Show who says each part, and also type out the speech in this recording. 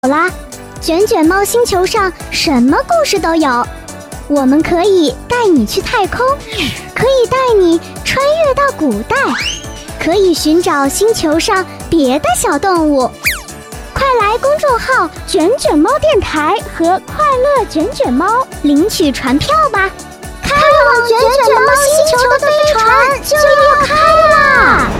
Speaker 1: 好啦，卷卷猫星球上什么故事都有，我们可以带你去太空，可以带你穿越到古代，可以寻找星球上别的小动物。快来公众号卷卷猫电台和快乐卷卷猫领取船票吧，开往卷卷猫星球的飞船就要开啦！